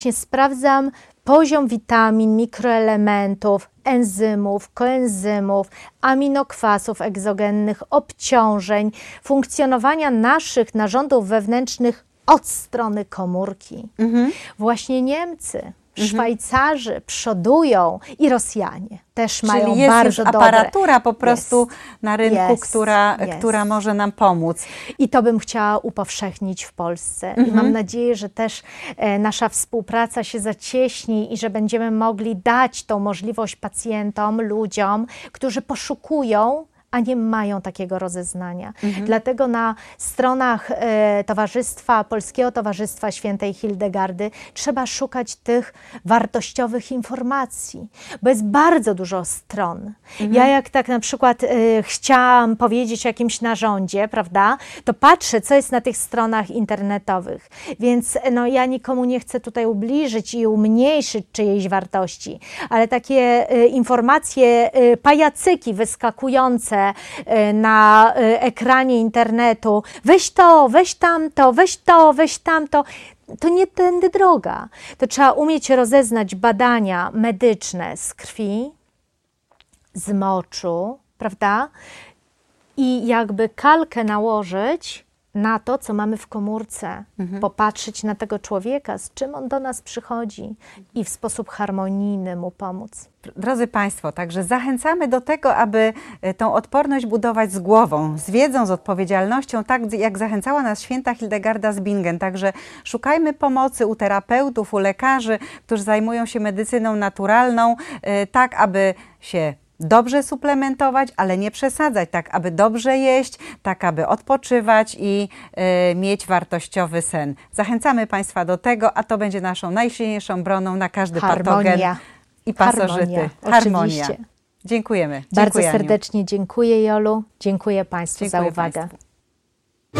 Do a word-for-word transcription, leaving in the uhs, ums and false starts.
Sprawdzam poziom witamin, mikroelementów, enzymów, koenzymów, aminokwasów egzogennych, obciążeń, funkcjonowania naszych narządów wewnętrznych od strony komórki. Mhm. Właśnie Niemcy, Szwajcarzy przodują i Rosjanie też mają Czyli jest bardzo już aparatura dobre. po prostu jest, na rynku, jest, która, jest. która może nam pomóc. I to bym chciała upowszechnić w Polsce. Mhm. I mam nadzieję, że też e, nasza współpraca się zacieśni i że będziemy mogli dać tą możliwość pacjentom, ludziom, którzy poszukują, a nie mają takiego rozeznania. Mhm. Dlatego na stronach e, Towarzystwa, Polskiego Towarzystwa Świętej Hildegardy trzeba szukać tych wartościowych informacji, bo jest bardzo dużo stron. Mhm. Ja jak tak na przykład e, chciałam powiedzieć o jakimś narządzie, prawda, to patrzę, co jest na tych stronach internetowych. Więc no, ja nikomu nie chcę tutaj ubliżyć i umniejszyć czyjejś wartości, ale takie e, informacje, e, pajacyki wyskakujące na ekranie internetu, weź to, weź tamto, weź to, weź tamto, to nie tędy droga. To trzeba umieć rozeznać badania medyczne z krwi, z moczu, prawda? I jakby kalkę nałożyć na to, co mamy w komórce, mhm. popatrzeć na tego człowieka, z czym on do nas przychodzi i w sposób harmonijny mu pomóc. Drodzy Państwo, także zachęcamy do tego, aby tą odporność budować z głową, z wiedzą, z odpowiedzialnością, tak jak zachęcała nas święta Hildegarda z Bingen. Także szukajmy pomocy u terapeutów, u lekarzy, którzy zajmują się medycyną naturalną, tak aby się dobrze suplementować, ale nie przesadzać, tak aby dobrze jeść, tak aby odpoczywać i y, mieć wartościowy sen. Zachęcamy Państwa do tego, a to będzie naszą najsilniejszą broną na każdy Harmonia. patogen i pasożyty. Harmonia. Harmonia. Oczywiście. Dziękujemy. Bardzo Dziękuję, serdecznie dziękuję, Jolu. Dziękuję Państwu dziękuję za uwagę. Państwu.